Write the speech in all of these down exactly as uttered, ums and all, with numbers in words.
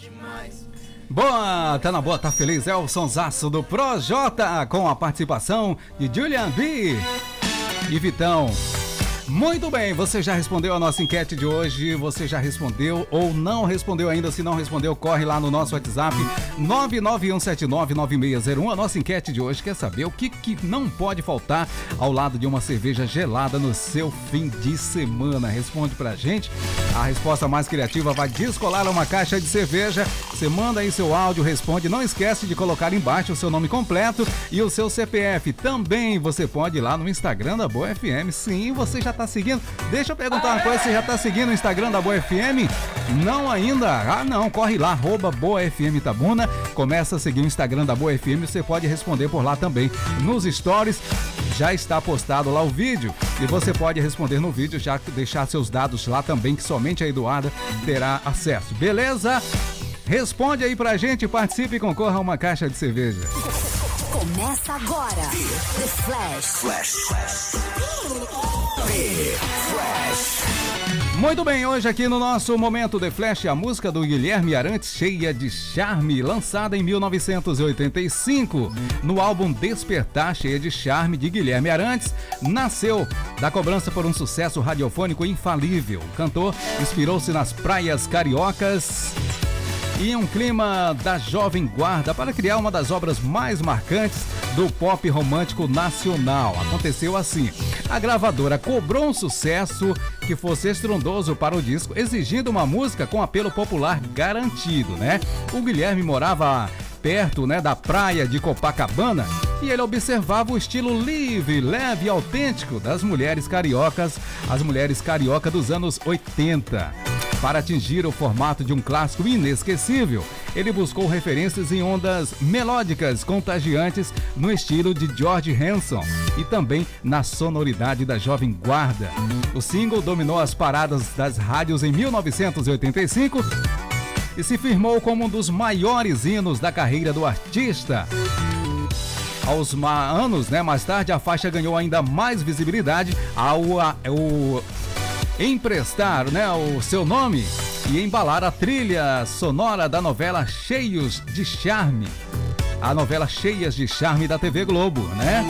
Boa, tá na boa, tá feliz, é o sonsaço do Projota, com a participação de Julian B e Vitão. Muito bem, você já respondeu a nossa enquete de hoje, você já respondeu ou não respondeu ainda? Se não respondeu, corre lá no nosso WhatsApp nove nove um sete nove nove seis zero um. A nossa enquete de hoje quer saber o que, que não pode faltar ao lado de uma cerveja gelada no seu fim de semana. Responde pra gente, a resposta mais criativa vai descolar uma caixa de cerveja. Você manda aí seu áudio, responde, não esquece de colocar embaixo o seu nome completo e o seu C P F. Também você pode ir lá no Instagram da Boa F M. Sim, você já tá seguindo. Deixa eu perguntar uma coisa, você já tá seguindo o Instagram da Boa F M? Não ainda? Ah não, corre lá, arroba Boa F M Itabuna, começa a seguir o Instagram da Boa F M, você pode responder por lá também. Nos stories já está postado lá o vídeo e você pode responder no vídeo, já deixar seus dados lá também, que somente a Eduarda terá acesso, beleza? Responde aí pra gente, participe e concorra a uma caixa de cerveja. Começa agora, The Flash. Flash. Flash. The Flash. Muito bem, hoje aqui no nosso Momento The Flash, a música do Guilherme Arantes, Cheia de Charme, lançada em mil novecentos e oitenta e cinco. No álbum Despertar, Cheia de Charme, de Guilherme Arantes, nasceu da cobrança por um sucesso radiofônico infalível. O cantor inspirou-se nas praias cariocas e um clima da Jovem Guarda para criar uma das obras mais marcantes do pop romântico nacional. Aconteceu assim: a gravadora cobrou um sucesso que fosse estrondoso para o disco, exigindo uma música com apelo popular garantido, né? O Guilherme morava perto, né, da praia de Copacabana e ele observava o estilo livre, leve e autêntico das mulheres cariocas, as mulheres carioca dos anos oitenta. Para atingir o formato de um clássico inesquecível, ele buscou referências em ondas melódicas contagiantes no estilo de George Harrison e também na sonoridade da Jovem Guarda. O single dominou as paradas das rádios em mil novecentos e oitenta e cinco e se firmou como um dos maiores hinos da carreira do artista. Aos ma- anos, né, mais tarde, a faixa ganhou ainda mais visibilidade ao, ao emprestar, né, o seu nome e embalar a trilha sonora da novela Cheios de Charme, a novela Cheias de Charme da T V Globo, né?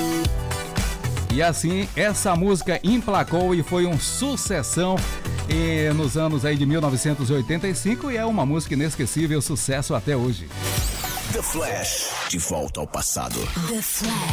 E assim, essa música emplacou e foi um sucessão e, nos anos aí de mil novecentos e oitenta e cinco, e é uma música inesquecível, sucesso até hoje. The Flash, de volta ao passado. The Flash.